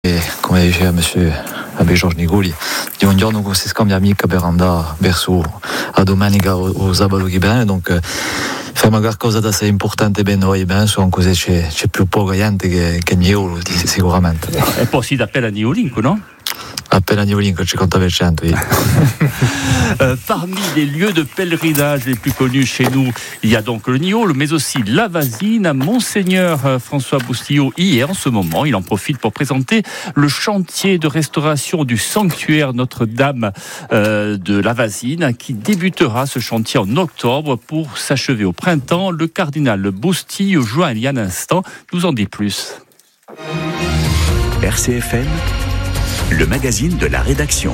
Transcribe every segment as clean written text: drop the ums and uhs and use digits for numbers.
E come diceva Abbé Georges Nigoli, di un giorno che si scambia amica per andare verso a domenica o sabato che viene, donc facciamo qualcosa di assai importante per noi, penso, così c'è più poca gente che Niolo, sicuramente. E poi si appella Niolinco, no? Appena Niolinco, 50%, oui. Parmi les lieux de pèlerinage les plus connus chez nous, il y a donc le Niol, mais aussi la Vasine. Monseigneur François Boustillot y est en ce moment. Il en profite pour présenter le chantier de restauration du sanctuaire Notre-Dame de la Vasine, qui débutera ce chantier en octobre pour s'achever au printemps. Le cardinal Boustillot joint il y a un instant, nous en dit plus. RCFM, le magazine de la rédaction.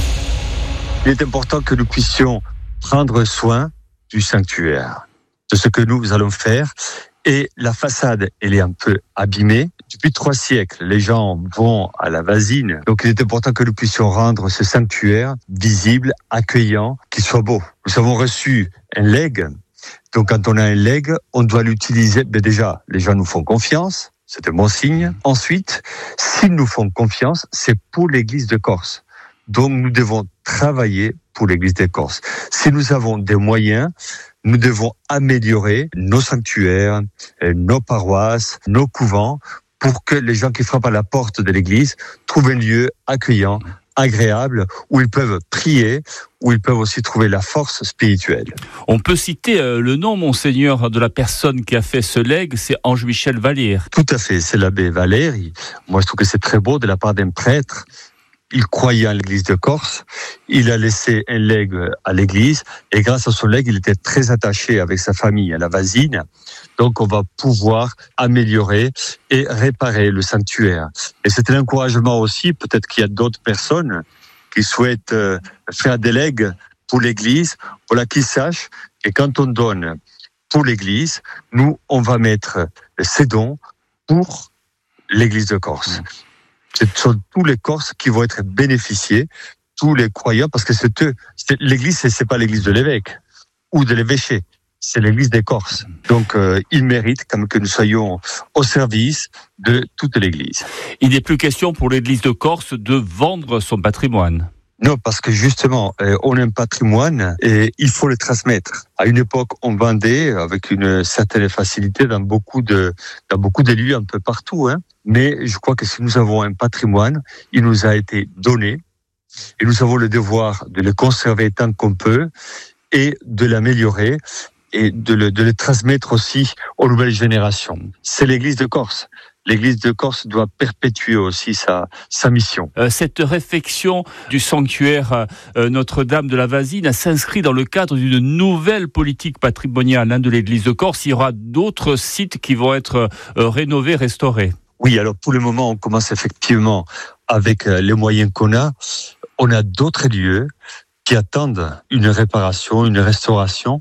Il est important que nous puissions prendre soin du sanctuaire, de ce que nous allons faire. Et la façade, elle est un peu abîmée. Depuis 3 siècles, les gens vont à la Vasine. Donc il est important que nous puissions rendre ce sanctuaire visible, accueillant, qu'il soit beau. Nous avons reçu un legs. Donc quand on a un legs, on doit l'utiliser. Mais déjà, les gens nous font confiance. C'est un bon signe. Ensuite, s'ils nous font confiance, c'est pour l'Église de Corse. Donc nous devons travailler pour l'Église de Corse. Si nous avons des moyens, nous devons améliorer nos sanctuaires, nos paroisses, nos couvents, pour que les gens qui frappent à la porte de l'Église trouvent un lieu accueillant, agréable, où ils peuvent prier, où ils peuvent aussi trouver la force spirituelle. On peut citer le nom, Monseigneur, de la personne qui a fait ce legs, c'est Ange-Michel Valère. Tout à fait, c'est l'abbé Valère. Moi, je trouve que c'est très beau de la part d'un prêtre. Il croyait en l'Église de Corse, il a laissé un legs à l'Église, et grâce à son legs, il était très attaché avec sa famille à la Vasine. Donc on va pouvoir améliorer et réparer le sanctuaire. Et c'est un encouragement aussi, peut-être qu'il y a d'autres personnes qui souhaitent faire des legs pour l'Église, voilà, qu'ils sachent que quand on donne pour l'Église, nous, on va mettre ces dons pour l'Église de Corse. Ce sont tous les Corses qui vont être bénéficiés, tous les croyants, parce que l'Église, c'est pas l'Église de l'évêque ou de l'évêché, c'est l'Église des Corses. Donc, ils méritent quand même que nous soyons au service de toute l'Église. Il n'est plus question pour l'Église de Corse de vendre son patrimoine. Non, parce que justement, on a un patrimoine et il faut le transmettre. À une époque, on vendait avec une certaine facilité dans beaucoup de lieux un peu partout, hein. Mais je crois que si nous avons un patrimoine, il nous a été donné et nous avons le devoir de le conserver tant qu'on peut et de l'améliorer et de le transmettre aussi aux nouvelles générations. C'est l'Église de Corse. L'Église de Corse doit perpétuer aussi sa mission. Cette réfection du sanctuaire Notre-Dame de la Vasine s'inscrit dans le cadre d'une nouvelle politique patrimoniale de l'Église de Corse. Il y aura d'autres sites qui vont être rénovés, restaurés. Oui, alors pour le moment, on commence effectivement avec les moyens qu'on a. On a d'autres lieux qui attendent une réparation, une restauration.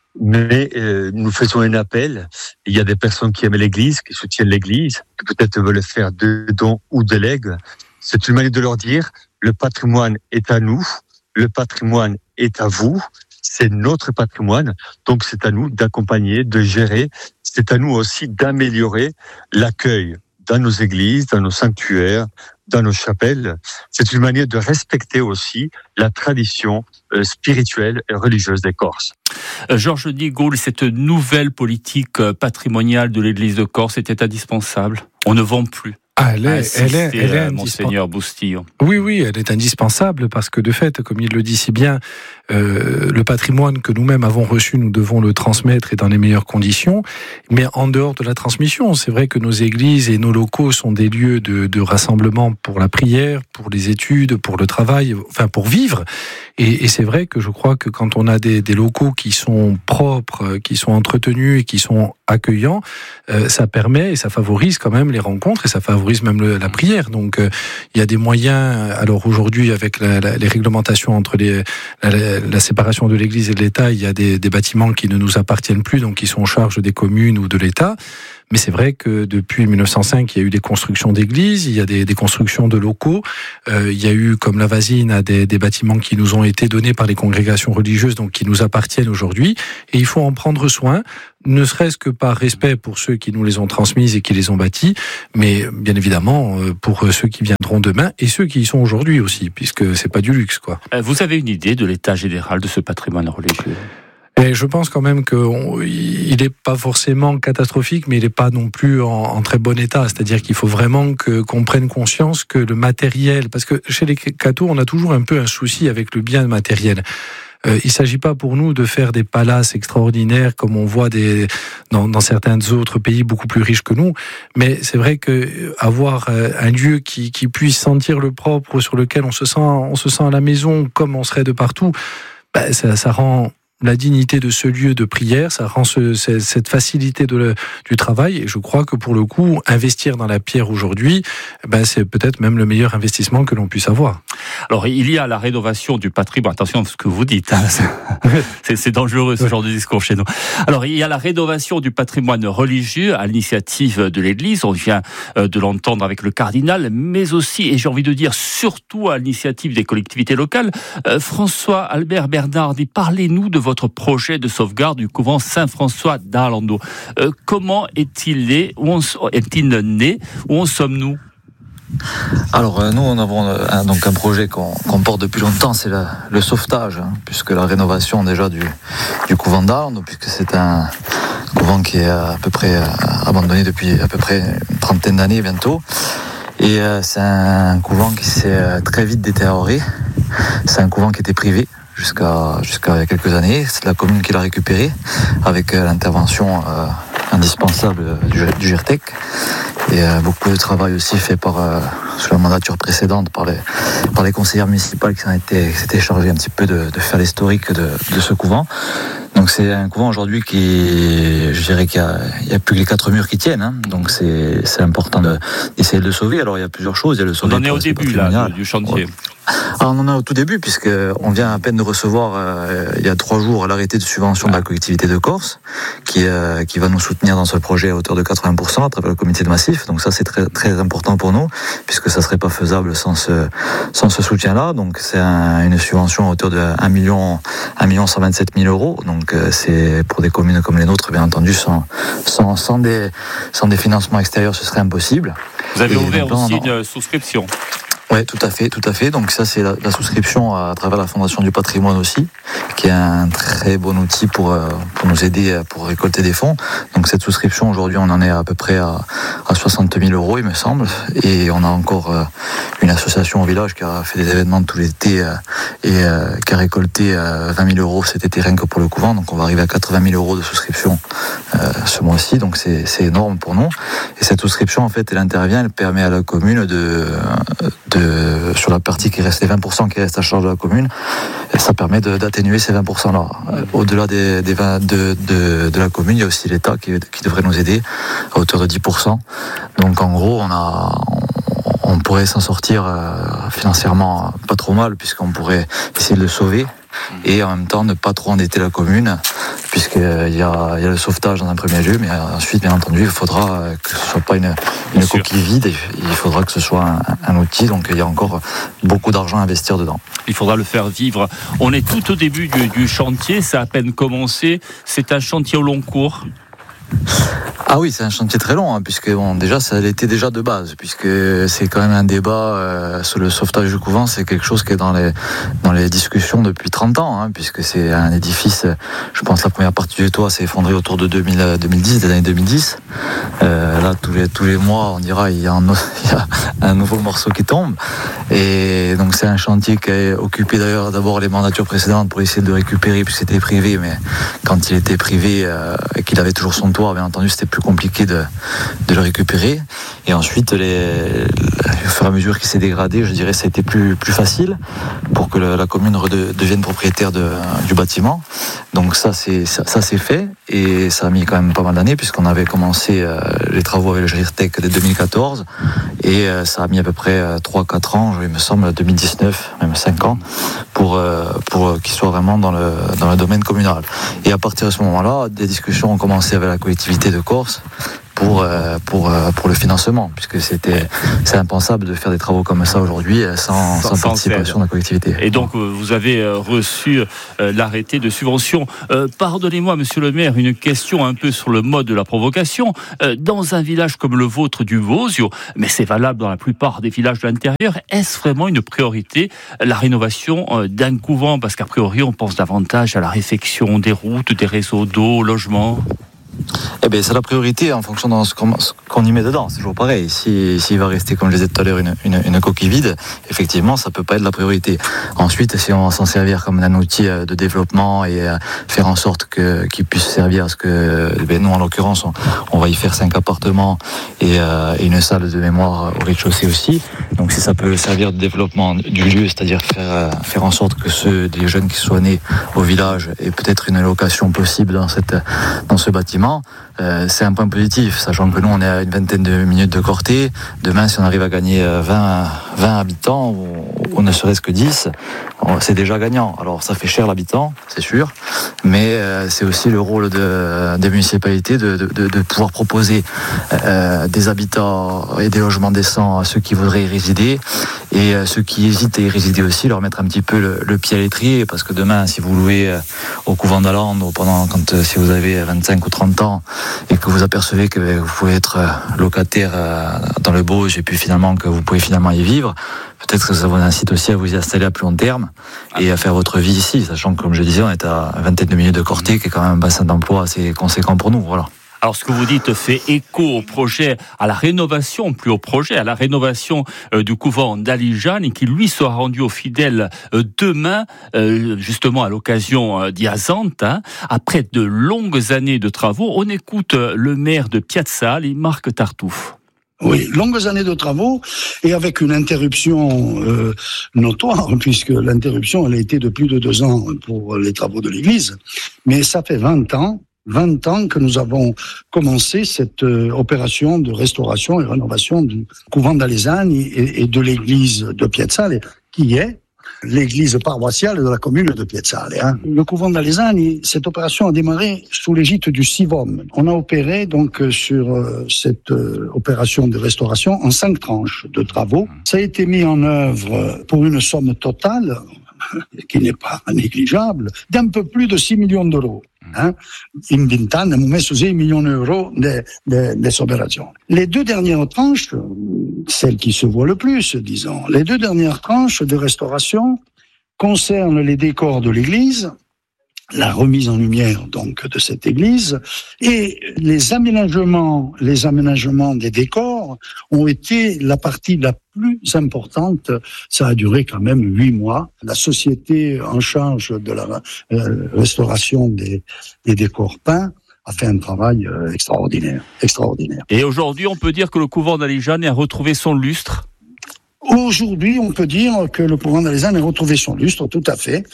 Mais nous faisons un appel. Il y a des personnes qui aiment l'Église, qui soutiennent l'Église, qui peut-être veulent faire de dons ou de legs. C'est une manière de leur dire, le patrimoine est à nous, le patrimoine est à vous, c'est notre patrimoine, donc c'est à nous d'accompagner, de gérer. C'est à nous aussi d'améliorer l'accueil dans nos églises, dans nos sanctuaires, dans nos chapelles. C'est une manière de respecter aussi la tradition spirituelle et religieuse des Corses. Georges Nigoli, cette nouvelle politique patrimoniale de l'Église de Corse était indispensable. On ne vend plus. Elle est Monseigneur Boustillot. Oui, elle est indispensable parce que de fait, comme il le dit si bien, le patrimoine que nous-mêmes avons reçu, nous devons le transmettre et dans les meilleures conditions. Mais en dehors de la transmission, c'est vrai que nos églises et nos locaux sont des lieux de rassemblement pour la prière, pour les études, pour le travail, enfin pour vivre. Et c'est vrai que je crois que quand on a des locaux qui sont propres, qui sont entretenus et qui sont accueillants, ça permet et ça favorise quand même les rencontres et ça favorise même la prière. Donc il y a des moyens. Alors aujourd'hui, avec les réglementations entre la séparation de l'Église et de l'État, il y a des bâtiments qui ne nous appartiennent plus, donc qui sont en charge des communes ou de l'État. Mais c'est vrai que depuis 1905, il y a eu des constructions d'églises, il y a des constructions de locaux, il y a eu, comme la Vasine, des bâtiments qui nous ont été donnés par les congrégations religieuses, donc qui nous appartiennent aujourd'hui, et il faut en prendre soin, ne serait-ce que par respect pour ceux qui nous les ont transmises et qui les ont bâtis, mais bien évidemment pour ceux qui viendront demain et ceux qui y sont aujourd'hui aussi, puisque c'est pas du luxe, quoi. Vous avez une idée de l'état général de ce patrimoine religieux ? Et je pense quand même qu'il n'est pas forcément catastrophique, mais il n'est pas non plus en très bon état. C'est-à-dire qu'il faut vraiment qu'on prenne conscience que le matériel, parce que chez les cathos, on a toujours un peu un souci avec le bien matériel. Il ne s'agit pas pour nous de faire des palaces extraordinaires comme on voit dans certains autres pays beaucoup plus riches que nous, mais c'est vrai que avoir un lieu qui puisse sentir le propre, sur lequel on se sent à la maison comme on serait de partout, ça rend la dignité de ce lieu de prière, ça rend cette facilité du travail, et je crois que pour le coup, investir dans la pierre aujourd'hui, c'est peut-être même le meilleur investissement que l'on puisse avoir. Alors, il y a la rénovation du patrimoine. Attention à ce que vous dites. C'est dangereux, ce genre de discours chez nous. Alors, il y a la rénovation du patrimoine religieux à l'initiative de l'Église. On vient de l'entendre avec le cardinal, mais aussi, et j'ai envie de dire surtout à l'initiative des collectivités locales. François Albert Bernardi, parlez-nous de votre projet de sauvegarde du couvent Saint-François d'Arlando. Comment est-il né ? Où en sommes-nous ? Alors nous, on avons donc un projet qu'on porte depuis longtemps, c'est le sauvetage, puisque la rénovation déjà du couvent d'Arlando, puisque c'est un couvent qui est à peu près abandonné depuis à peu près une trentaine d'années bientôt. Et c'est un couvent qui s'est très vite détérioré. C'est un couvent qui était privé jusqu'à il y a quelques années. C'est la commune qui l'a récupéré avec l'intervention indispensable du GIRTEC. Et beaucoup de travail aussi fait sous la mandature précédente par les conseillères municipales qui s'étaient chargées un petit peu de faire l'historique de ce couvent. Donc c'est un couvent aujourd'hui je dirais qu'il y a plus que les 4 murs qui tiennent, donc c'est important d'essayer de le sauver. Alors il y a plusieurs choses. Il y a le sauver. On en est au début là, du chantier. Ouais. Alors, on en est au tout début, puisqu'on vient à peine de recevoir il y a 3 jours l'arrêté de subvention de la collectivité de Corse qui va nous soutenir dans ce projet à hauteur de 80% à travers le comité de massif. Donc ça c'est très, très important pour nous, puisque ça serait pas faisable sans ce soutien-là. Donc c'est une subvention à hauteur de 1 127 000 euros. Donc c'est pour des communes comme les nôtres, bien entendu, sans des financements extérieurs, ce serait impossible. Vous avez ouvert aussi une souscription. Oui, tout à fait. Donc ça, c'est la souscription à travers la Fondation du patrimoine aussi, qui est un très bon outil pour nous aider pour récolter des fonds. Donc cette souscription, aujourd'hui, on en est à peu près à 60 000 euros, il me semble. Et on a encore une association au village qui a fait des événements tout l'été et qui a récolté 20 000 euros cet été rien que pour le couvent. Donc on va arriver à 80 000 euros de souscription ce mois-ci. Donc c'est énorme pour nous. Et cette souscription, en fait, elle permet à la commune sur la partie qui reste, les 20% qui restent à charge de la commune, et ça permet d'atténuer ces 20%-là. Au-delà de la commune, il y a aussi l'État qui devrait nous aider à hauteur de 10%. Donc en gros, on pourrait s'en sortir financièrement pas trop mal, puisqu'on pourrait essayer de le sauver et en même temps ne pas trop endetter la commune, puisqu'il y a le sauvetage dans un premier lieu, mais ensuite, bien entendu, il faudra que ce ne soit pas une coquille vide, il faudra que ce soit un outil, donc il y a encore beaucoup d'argent à investir dedans. Il faudra le faire vivre. On est tout au début du chantier, ça a à peine commencé, c'est un chantier au long cours. Ah oui, c'est un chantier très long, puisque déjà ça l'était déjà de base, puisque c'est quand même un débat sur le sauvetage du couvent, c'est quelque chose qui est dans les discussions depuis 30 ans, puisque c'est un édifice, je pense la première partie du toit s'est effondrée autour de 2010, des années 2010. Là, tous les mois, on dira, il y a un nouveau morceau qui tombe. Et donc c'est un chantier qui a occupé d'ailleurs d'abord les mandatures précédentes pour essayer de le récupérer, puisque c'était privé, mais quand il était privé et qu'il avait toujours son toit, bien entendu, c'était plus compliqué de le récupérer. Et ensuite, au fur et à mesure qu'il s'est dégradé, je dirais, ça a été plus facile pour que la commune devienne propriétaire du bâtiment. Donc ça c'est fait, et ça a mis quand même pas mal d'années, puisqu'on avait commencé les travaux avec le GIRTEC dès 2014, et ça a mis à peu près 3-4 ans, il me semble, 2019, même 5 ans, pour qu'il soit vraiment dans le domaine communal. Et à partir de ce moment-là, des discussions ont commencé avec la collectivité de Corse, pour le financement, puisque c'est impensable de faire des travaux comme ça aujourd'hui sans participation de la collectivité. Et donc vous avez reçu l'arrêté de subvention. Pardonnez-moi, monsieur le maire, une question un peu sur le mode de la provocation. Dans un village comme le vôtre du Vosio, mais c'est valable dans la plupart des villages de l'intérieur, est-ce vraiment une priorité, la rénovation d'un couvent? Parce qu'a priori, on pense davantage à la réfection des routes, des réseaux d'eau, logements. Eh bien, c'est la priorité en fonction de ce qu'on y met dedans. C'est toujours pareil. S'il va rester, comme je disais tout à l'heure, une coquille vide, effectivement, ça peut pas être la priorité. Ensuite, si on va s'en servir comme un outil de développement et faire en sorte qu'il puisse servir à ce que, nous, en l'occurrence, on va y faire 5 appartements et une salle de mémoire au rez-de-chaussée aussi. Donc, si ça peut servir de développement du lieu, c'est-à-dire faire en sorte que des jeunes qui soient nés au village aient peut-être une location possible dans ce bâtiment, c'est un point positif, sachant que nous on est à une vingtaine de minutes de Corté. Demain, si on arrive à gagner 20 habitants ou ne serait-ce que 10, c'est déjà gagnant. Alors ça fait cher l'habitant, c'est sûr, mais c'est aussi le rôle des municipalités de pouvoir proposer des habitats et des logements décents à ceux qui voudraient y résider, et ceux qui hésitent à y résider aussi, leur mettre un petit peu le pied à l'étrier, parce que demain, si vous louez au couvent d'Alande, si vous avez 25 ou 30 ans et que vous apercevez que vous pouvez être locataire dans le Bauge et puis finalement que vous pouvez finalement y vivre, peut-être que ça vous incite aussi à vous y installer à plus long terme et à faire votre vie ici, sachant que, comme je disais, on est à une vingtaine de minutes de Corté, qui est quand même un bassin d'emploi assez conséquent pour nous. Voilà. Alors, ce que vous dites fait écho au projet, à la rénovation du couvent d'Alijane, qui lui sera rendu aux fidèles demain, justement à l'occasion d'Iazante. Après de longues années de travaux, on écoute le maire de Piazzale, Marc Tartuffe. Oui, longues années de travaux et avec une interruption notoire, puisque l'interruption elle a été de plus de 2 ans pour les travaux de l'église. Mais ça fait 20 ans que nous avons commencé cette opération de restauration et rénovation du couvent d'Alesani et de l'église de Piazzale, qui est l'église paroissiale de la commune de Piazzale. Le couvent d'Alesani, cette opération a démarré sous l'égide du SIVOM. On a opéré donc sur cette opération de restauration en 5 tranches de travaux. Ça a été mis en œuvre pour une somme totale, qui n'est pas négligeable, d'un peu plus de 6 millions d'euros. In 20 anni abbiamo messo 6 milioni d'euro nelle operazioni. Les 2 dernières tranches, celles qui se voient le plus, disons, les 2 dernières tranches de restauration concernent les décors de l'église, la remise en lumière donc de cette église, et les aménagements des décors ont été la partie la plus importante. Ça a duré quand même 8 mois. La société en charge de la restauration des décors peints a fait un travail extraordinaire. Et aujourd'hui, on peut dire que le couvent d'Alijane a retrouvé son lustre. Aujourd'hui, on peut dire que le couvent d'Alesani a retrouvé son lustre, tout à fait.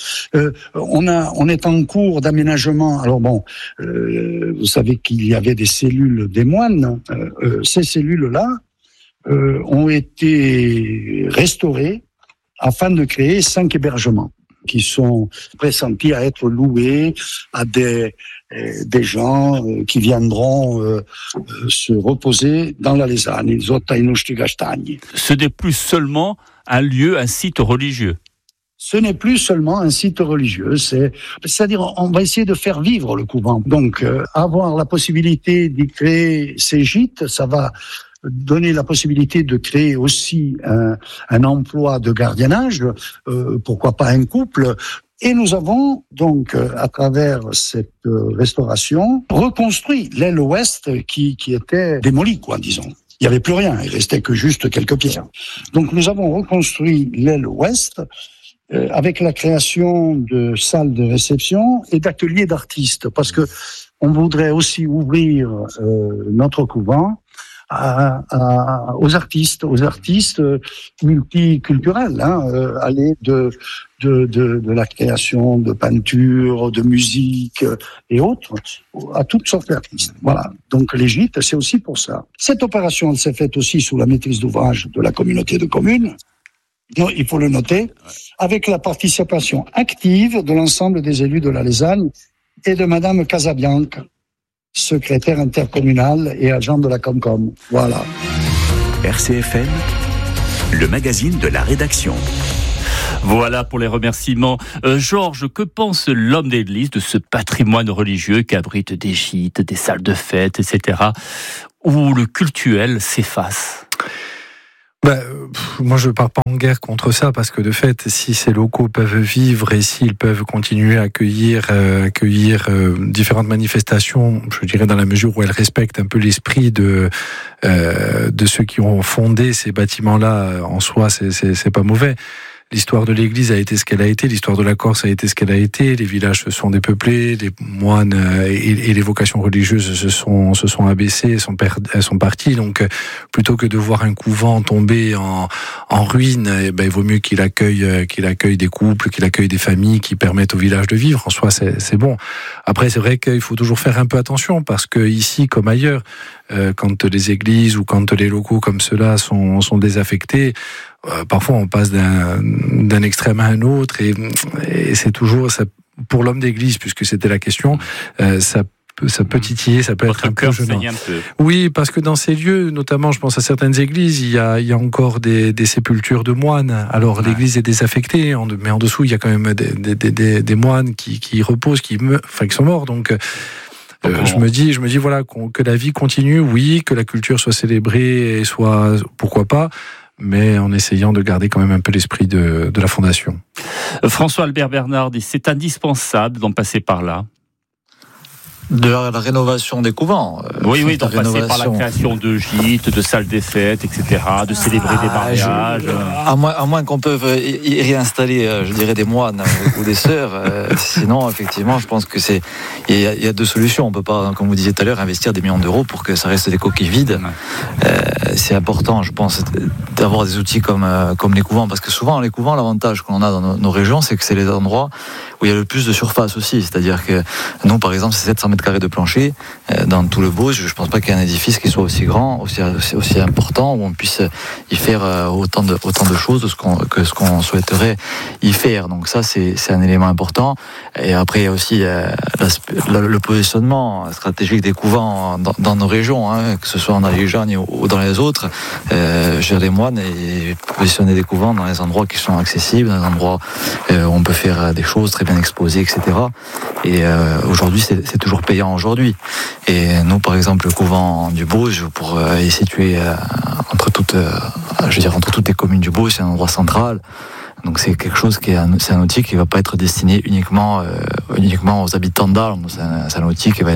On est en cours d'aménagement. Alors bon, vous savez qu'il y avait des cellules des moines. Ces cellules-là ont été restaurées afin de créer 5 hébergements qui sont pressentis à être loués à des gens qui viendront se reposer dans l'Alesani, sotto i nostri castagni. Ce n'est plus seulement un lieu, un site religieux. Ce n'est plus seulement un site religieux, c'est-à-dire on va essayer de faire vivre le couvent. Donc avoir la possibilité d'y créer ces gîtes, ça va donner la possibilité de créer aussi un emploi de gardiennage, pourquoi pas un couple. Et nous avons donc, à travers cette restauration, reconstruit l'aile ouest qui était démolie, disons. Il n'y avait plus rien, il restait que juste quelques pierres. Donc nous avons reconstruit l'aile ouest avec la création de salles de réception et d'ateliers d'artistes, parce que on voudrait aussi ouvrir notre couvent aux artistes multiculturels, aller de la création de peinture, de musique et autres, à toutes sortes d'artistes. Voilà. Donc les gîtes, c'est aussi pour ça. Cette opération, elle s'est faite aussi sous la maîtrise d'ouvrage de la communauté de communes. Il faut le noter, avec la participation active de l'ensemble des élus de l'Alesani et de Madame Casabianca. secrétaire intercommunal et agent de la Comcom. Voilà. RCFM, le magazine de la rédaction. Voilà pour les remerciements. Georges, que pense l'homme d'église de ce patrimoine religieux qui abrite des gîtes, des salles de fête, etc., où le cultuel s'efface ? Moi, je ne pars pas en guerre contre ça, parce que de fait, si ces locaux peuvent vivre et s'ils peuvent continuer à accueillir différentes manifestations, je dirais dans la mesure où elles respectent un peu l'esprit de ceux qui ont fondé ces bâtiments-là, en soi, c'est pas mauvais. L'histoire de l'Église a été ce qu'elle a été, l'histoire de la Corse a été ce qu'elle a été, les villages se sont dépeuplés, les moines et les vocations religieuses se sont abaissées, elles sont parties. Donc, plutôt que de voir un couvent tomber en ruine, il vaut mieux qu'il accueille des couples, qu'il accueille des familles qui permettent au village de vivre. En soi, c'est bon. Après, c'est vrai qu'il faut toujours faire un peu attention, parce que ici, comme ailleurs, quand les églises ou quand les locaux comme ceux-là sont désaffectés, parfois on passe d'un extrême à un autre, et c'est toujours ça, pour l'homme d'église, puisque c'était la question, ça peut titiller, ça peut être un peu gênant. Oui, parce que dans ces lieux, notamment, je pense à certaines églises, il y a encore des sépultures de moines. Alors l'église est désaffectée, mais en dessous il y a quand même des moines qui reposent, qui sont morts. Donc je me dis voilà, que la vie continue, oui, que la culture soit célébrée et soit, pourquoi pas, mais en essayant de garder quand même un peu l'esprit de la fondation. François-Albert Bernard dit c'est indispensable d'en passer par là. De la rénovation des couvents. Oui, d'en passer par la création de gîtes, de salles des fêtes, etc., de célébrer des mariages. À moins qu'on peut y réinstaller, je dirais, des moines ou des sœurs. Sinon, effectivement, je pense que il y a deux solutions. On peut pas, comme vous disiez tout à l'heure, investir des millions d'euros pour que ça reste des coquilles vides. C'est important, je pense, d'avoir des outils comme les couvents, parce que souvent les couvents, l'avantage qu'on a dans nos régions, c'est que c'est les endroits où il y a le plus de surface aussi. C'est-à-dire que nous, par exemple, c'est 700 mètres carrés de plancher dans tout le Beauce. Je ne pense pas qu'il y ait un édifice qui soit aussi grand, aussi important, où on puisse y faire autant de choses que ce qu'on souhaiterait y faire. Donc ça, c'est un élément important. Et après, il y a aussi le positionnement stratégique des couvents dans nos régions, que ce soit en Ariège ou dans les autres. Gérer les moines et positionner des couvents dans les endroits qui sont accessibles, dans les endroits où on peut faire des choses très bien exposées, etc. Et aujourd'hui, c'est toujours payant aujourd'hui. Et nous, par exemple, le couvent du Beauce, pour y situer entre toutes les communes du Beauce, c'est un endroit central. Donc c'est quelque chose c'est un outil qui va pas être destiné uniquement aux habitants d'Arles. C'est un outil qui va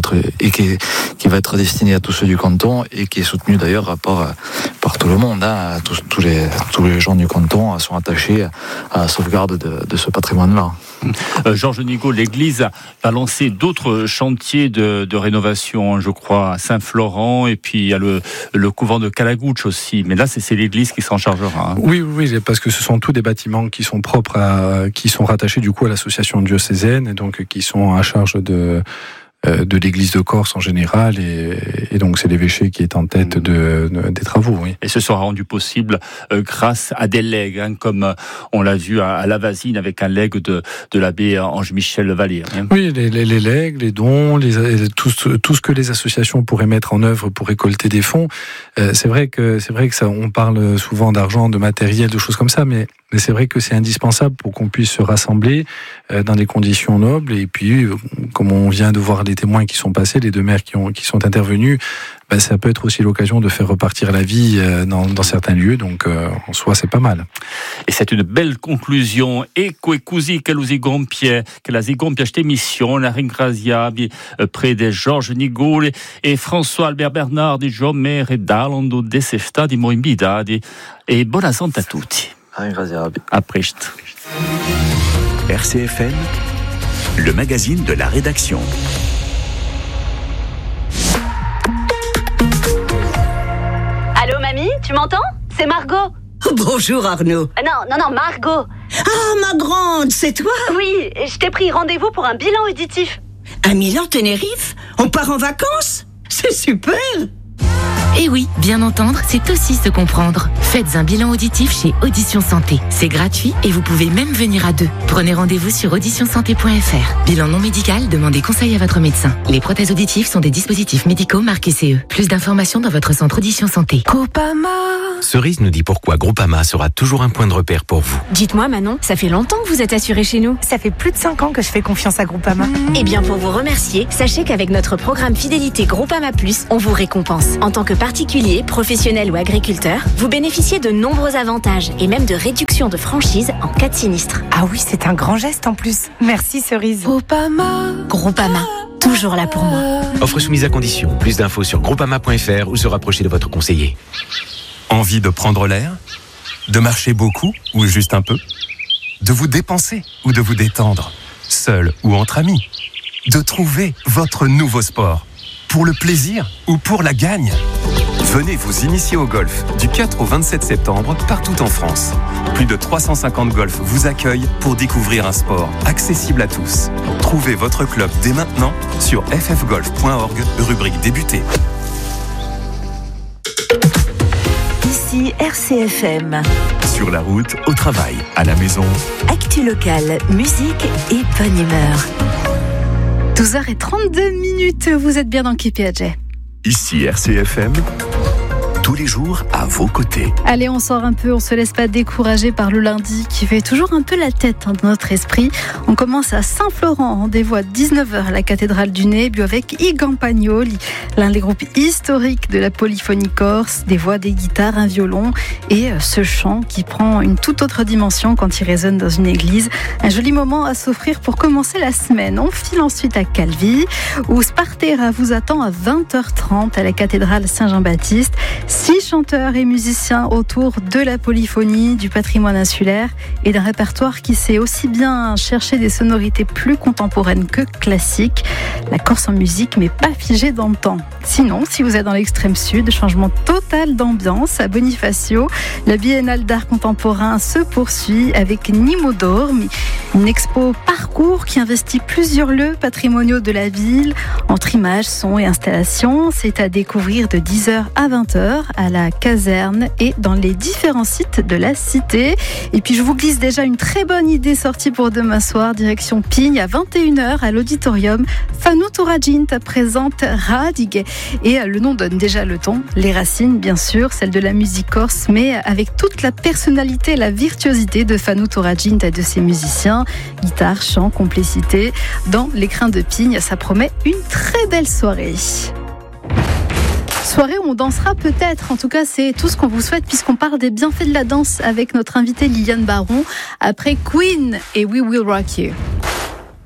être destiné à tous ceux du canton et qui est soutenu d'ailleurs par tout le monde. Tous les gens du canton sont attachés à la sauvegarde de ce patrimoine-là. Georges Nigaud, l'Église va lancer d'autres chantiers de rénovation, je crois, à Saint-Florent, et puis il y a le couvent de Calagouche aussi. Mais là, c'est l'Église qui s'en chargera. Oui, parce que ce sont tous des bâtiments qui sont propres qui sont rattachés du coup à l'association diocésaine, et donc qui sont à charge de l'Église de Corse en général, et donc c'est l'évêché qui est en tête des travaux. Oui. Et ce sera rendu possible grâce à des legs, comme on l'a vu à Lavazine avec un legs de l'abbé Ange-Michel Vallée. Oui, les legs, les dons, tout ce que les associations pourraient mettre en œuvre pour récolter des fonds. C'est vrai que ça, on parle souvent d'argent, de matériel, de choses comme ça, mais c'est vrai que c'est indispensable pour qu'on puisse se rassembler dans des conditions nobles. Et puis, comme on vient de voir les témoins qui sont passés, les deux maires qui sont intervenus, ça peut être aussi l'occasion de faire repartir la vie dans certains lieux. Donc, en soi, c'est pas mal. Et c'est une belle conclusion. Ecco e così che la zigompia cette émission, la ringraziabi près de Georges Nigaud et François-Albert Bernard di Giomere e Dalando de Sefta di Moimbidadi. E buona santa a tutti. A presto. RCFM, le magazine de la rédaction. Allô mamie, tu m'entends? C'est Margot. Bonjour Arnaud. Non, Margot. Ah, ma grande, c'est toi? Oui, je t'ai pris rendez-vous pour un bilan auditif. Un Milan Tenerife? On part en vacances? C'est super! Et oui, bien entendre, c'est aussi se comprendre. Faites un bilan auditif chez Audition Santé. C'est gratuit et vous pouvez même venir à 2. Prenez rendez-vous sur auditionsanté.fr. Bilan non médical, demandez conseil à votre médecin. Les prothèses auditives sont des dispositifs médicaux marqués CE. Plus d'informations dans votre centre Audition Santé. Groupama. Cerise nous dit pourquoi Groupama sera toujours un point de repère pour vous. Dites-moi Manon, ça fait longtemps que vous êtes assuré chez nous. Ça fait plus de 5 ans que je fais confiance à Groupama. Eh bien pour vous remercier, sachez qu'avec notre programme Fidélité Groupama Plus, on vous récompense. En tant que particulier, professionnel ou agriculteur, vous bénéficiez de nombreux avantages et même de réductions de franchise en cas de sinistre. Ah oui, c'est un grand geste en plus. Merci Cerise. Groupama, toujours là pour moi. Offre soumise à condition. Plus d'infos sur groupama.fr ou se rapprocher de votre conseiller. Envie de prendre l'air? De marcher beaucoup ou juste un peu? De vous dépenser ou de vous détendre? Seul ou entre amis? De trouver votre nouveau sport? Pour le plaisir ou pour la gagne? Venez vous initier au golf du 4 au 27 septembre partout en France. Plus de 350 golfs vous accueillent pour découvrir un sport accessible à tous. Trouvez votre club dès maintenant sur ffgolf.org, rubrique débuter. Ici RCFM. Sur la route, au travail, à la maison. Actu locale, musique et bonne humeur. 12h32, vous êtes bien dans KPAJ. Ici RCFM, tous les jours à vos côtés. Allez, on sort un peu, on se laisse pas décourager par le lundi qui fait toujours un peu la tête dans notre esprit. On commence à Saint-Florent, rendez-vous à 19h à la cathédrale du Nebbio avec I Campagnoli, l'un des groupes historiques de la polyphonie corse, des voix, des guitares, un violon et ce chant qui prend une toute autre dimension quand il résonne dans une église. Un joli moment à s'offrir pour commencer la semaine. On file ensuite à Calvi où Spartera vous attend à 20h30 à la cathédrale Saint-Jean-Baptiste. 6 chanteurs et musiciens autour de la polyphonie, du patrimoine insulaire et d'un répertoire qui sait aussi bien chercher des sonorités plus contemporaines que classiques. La Corse en musique, mais pas figée dans le temps. Sinon, si vous êtes dans l'extrême sud, changement total d'ambiance à Bonifacio. La Biennale d'art contemporain se poursuit avec Nimo Dormi, une expo parcours qui investit plusieurs lieux patrimoniaux de la ville entre images, sons et installations. C'est à découvrir de 10h à 20h à la caserne et dans les différents sites de la cité. Et puis je vous glisse déjà une très bonne idée sortie pour demain soir, direction Pigne à 21h à l'auditorium. Fanou Touragint présente Radig et le nom donne déjà le ton, les racines bien sûr, celle de la musique corse, mais avec toute la personnalité et la virtuosité de Fanou Touragint et de ses musiciens, guitare, chant, complicité. Dans l'écrin de Pigne, ça promet une très belle soirée. Soirée où on dansera peut-être, en tout cas c'est tout ce qu'on vous souhaite puisqu'on parle des bienfaits de la danse avec notre invitée Liliane Baron après Queen et We Will Rock You.